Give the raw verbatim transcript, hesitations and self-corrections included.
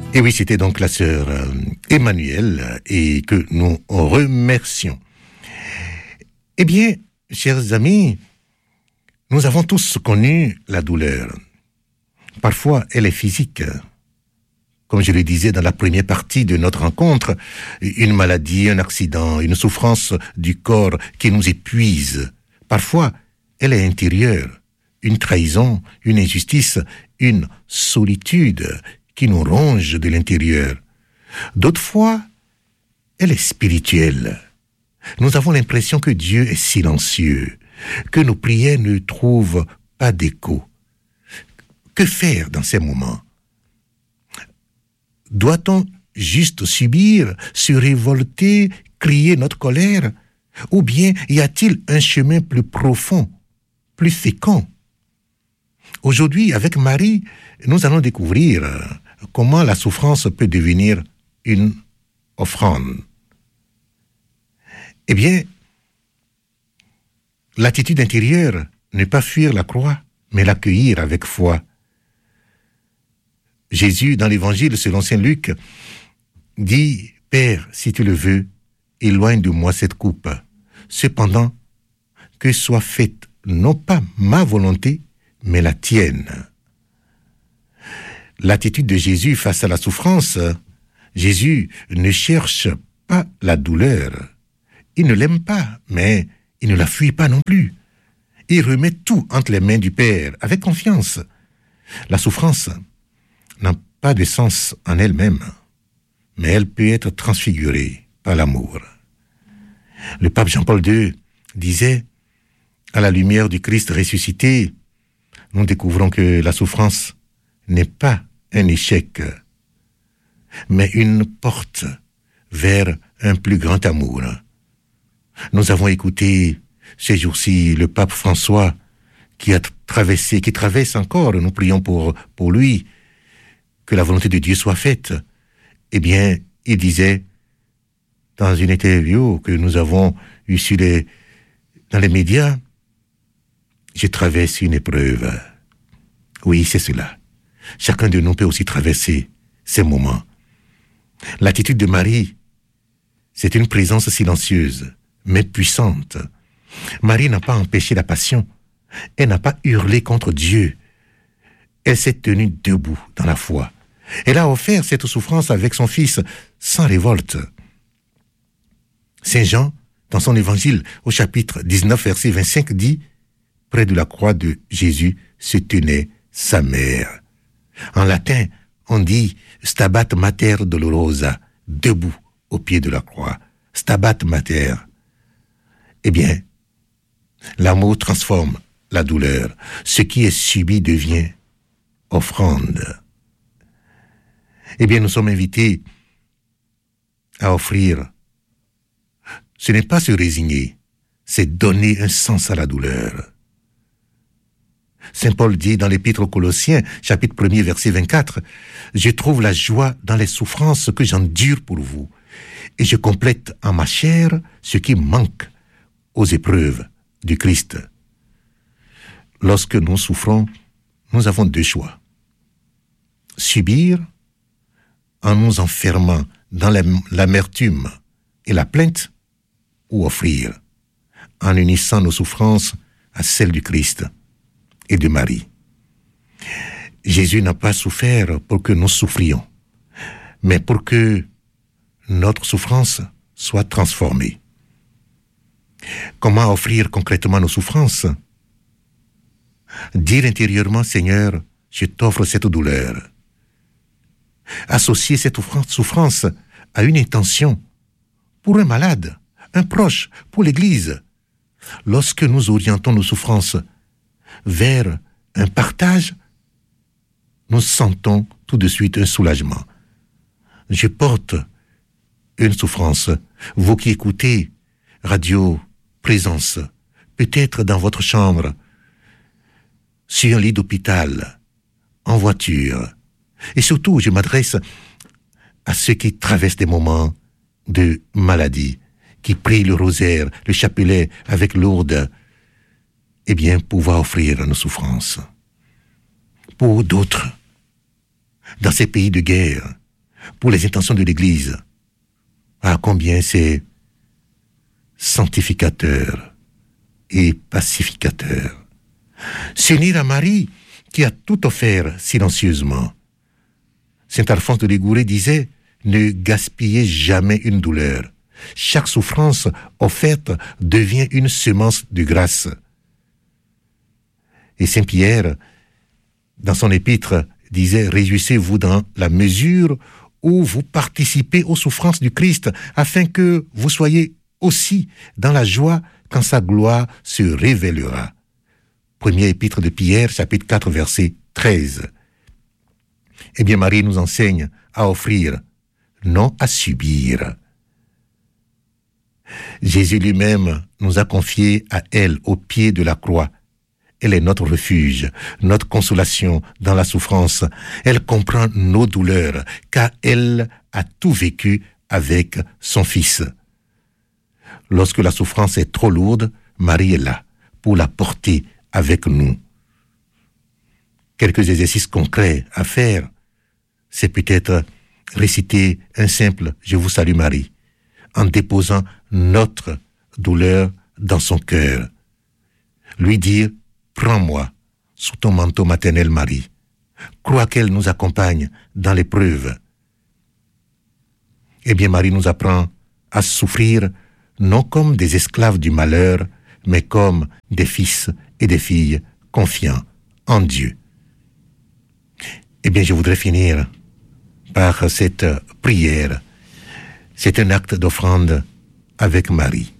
Et oui, c'était donc la sœur euh, Emmanuelle et que nous remercions. Eh bien, chers amis, nous avons tous connu la douleur. Parfois, elle est physique. Comme je le disais dans la première partie de notre rencontre, une maladie, un accident, une souffrance du corps qui nous épuise. Parfois, elle est intérieure. Une trahison, une injustice, une solitude qui nous ronge de l'intérieur. D'autres fois, elle est spirituelle. Nous avons l'impression que Dieu est silencieux, que nos prières ne trouvent pas d'écho. Que faire dans ces moments? Doit-on juste subir, se révolter, crier notre colère? Ou bien y a-t-il un chemin plus profond, plus fécond? Aujourd'hui, avec Marie, nous allons découvrir comment la souffrance peut devenir une offrande. Eh bien, l'attitude intérieure, ne pas fuir la croix, mais l'accueillir avec foi. Jésus, dans l'Évangile selon saint Luc, dit « Père, si tu le veux, éloigne de moi cette coupe. Cependant, que soit faite non pas ma volonté, mais la tienne. » L'attitude de Jésus face à la souffrance, Jésus ne cherche pas la douleur. Il ne l'aime pas, mais il ne la fuit pas non plus. Il remet tout entre les mains du Père, avec confiance. La souffrance n'a pas de sens en elle-même, mais elle peut être transfigurée par l'amour. Le pape Jean-Paul deux disait, à la lumière du Christ ressuscité, nous découvrons que la souffrance n'est pas un échec, mais une porte vers un plus grand amour. Nous avons écouté ces jours-ci le pape François qui a traversé, qui traverse encore, nous prions pour, pour lui, que la volonté de Dieu soit faite. Eh bien, il disait, dans une interview que nous avons eue sur les, dans les médias, je traverse une épreuve. Oui, c'est cela. Chacun de nous peut aussi traverser ces moments. L'attitude de Marie, c'est une présence silencieuse, mais puissante. Marie n'a pas empêché la passion. Elle n'a pas hurlé contre Dieu. Elle s'est tenue debout dans la foi. Elle a offert cette souffrance avec son Fils sans révolte. Saint Jean, dans son évangile, au chapitre dix-neuf, verset vingt-cinq, dit « Près de la croix de Jésus se tenait sa mère. » En latin, on dit « Stabat mater dolorosa », debout au pied de la croix. « Stabat mater ». Eh bien, l'amour transforme la douleur. Ce qui est subi devient offrande. Eh bien, nous sommes invités à offrir. Ce n'est pas se résigner, c'est donner un sens à la douleur. Saint Paul dit dans l'Épître aux Colossiens, chapitre premier, verset vingt-quatre, « Je trouve la joie dans les souffrances que j'endure pour vous, et je complète en ma chair ce qui manque aux épreuves du Christ. » Lorsque nous souffrons, nous avons deux choix. Subir en nous enfermant dans l'amertume et la plainte, ou offrir en unissant nos souffrances à celles du Christ et de Marie. Jésus n'a pas souffert pour que nous souffrions, mais pour que notre souffrance soit transformée. Comment offrir concrètement nos souffrances? Dire intérieurement, Seigneur, je t'offre cette douleur. Associer cette souffrance à une intention pour un malade, un proche, pour l'Église. Lorsque nous orientons nos souffrances vers un partage, nous sentons tout de suite un soulagement. Je porte une souffrance. Vous qui écoutez Radio Présence, peut-être dans votre chambre, sur un lit d'hôpital, en voiture. Et surtout, je m'adresse à ceux qui traversent des moments de maladie, qui prient le rosaire, le chapelet avec lourde, eh bien, pouvoir offrir nos souffrances. Pour d'autres, dans ces pays de guerre, pour les intentions de l'Église. Ah, combien c'est sanctificateur et pacificateur. S'unir à Marie, qui a tout offert silencieusement. Saint Alphonse de Liguori disait « Ne gaspillez jamais une douleur. Chaque souffrance offerte devient une semence de grâce. » Et Saint Pierre, dans son épître, disait « Réjouissez-vous dans la mesure où vous participez aux souffrances du Christ, afin que vous soyez aussi dans la joie quand sa gloire se révélera. » Premier épître de Pierre, chapitre quatre, verset treize. Eh bien, Marie nous enseigne à offrir, non à subir. Jésus lui-même nous a confié à elle au pied de la croix. Elle est notre refuge, notre consolation dans la souffrance. Elle comprend nos douleurs, car elle a tout vécu avec son Fils. Lorsque la souffrance est trop lourde, Marie est là pour la porter avec nous. Quelques exercices concrets à faire, c'est peut-être réciter un simple « Je vous salue Marie » en déposant notre douleur dans son cœur. Lui dire « Prends-moi sous ton manteau maternel Marie ». Crois qu'elle nous accompagne dans l'épreuve. Eh bien, Marie nous apprend à souffrir non comme des esclaves du malheur, mais comme des fils et des filles confiants en Dieu. Eh bien, je voudrais finir par cette prière. C'est un acte d'offrande avec Marie.